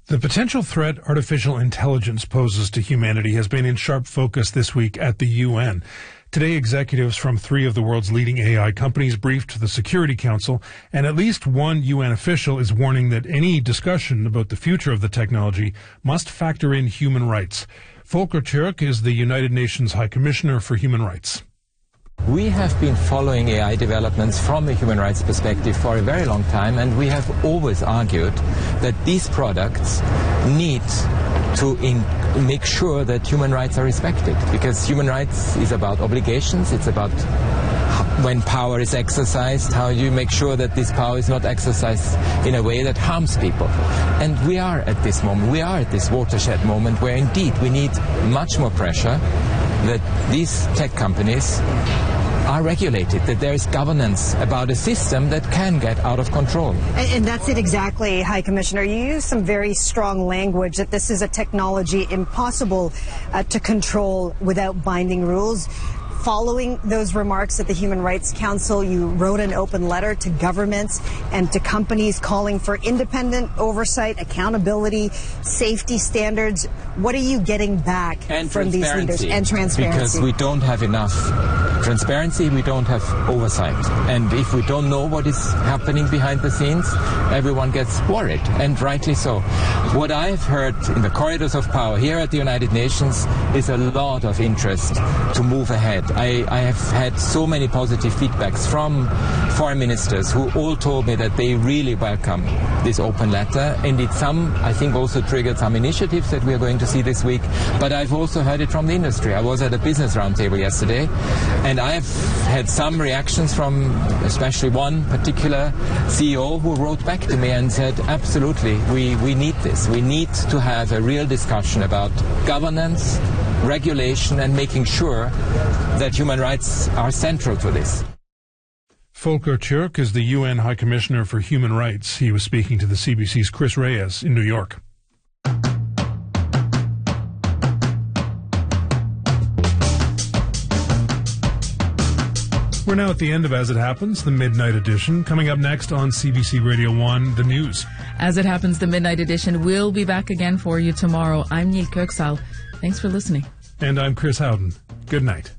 The potential threat artificial intelligence poses to humanity has been in sharp focus this week at the UN. Today, executives from 3 of the world's leading AI companies briefed the Security Council, and at least one UN official is warning that any discussion about the future of the technology must factor in human rights. Volker Türk is the United Nations High Commissioner for Human Rights. We have been following AI developments from a human rights perspective for a very long time, and we have always argued that these products need to make sure that human rights are respected, because human rights is about obligations, it's about when power is exercised, how you make sure that this power is not exercised in a way that harms people. And we are at this moment, we are at this watershed moment where indeed we need much more pressure that these tech companies are regulated, that there is governance about a system that can get out of control. And that's it exactly, High Commissioner. You use some very strong language that this is a technology impossible to control without binding rules. Following those remarks at the Human Rights Council, you wrote an open letter to governments and to companies calling for independent oversight, accountability, safety standards. What are you getting back from these leaders? And transparency. Because we don't have enough transparency, we don't have oversight. And if we don't know what is happening behind the scenes, everyone gets worried, and rightly so. What I've heard in the corridors of power here at the United Nations is a lot of interest to move ahead. I have had so many positive feedbacks from foreign ministers who all told me that they really welcome this open letter, and I think also triggered some initiatives that we are going to see this week. But I've also heard it from the industry. I was at a business roundtable yesterday, and I've had some reactions from especially one particular CEO who wrote back to me and said, absolutely, we need this. We need to have a real discussion about governance, regulation, and making sure that human rights are central to this. Volker Türk is the UN High Commissioner for Human Rights. He was speaking to the CBC's Chris Reyes in New York. We're now at the end of As It Happens, the Midnight Edition. Coming up next on CBC Radio 1, the news. As It Happens, the Midnight Edition will be back again for you tomorrow. I'm Niamh Kirksall. Thanks for listening. And I'm Chris Howden. Good night.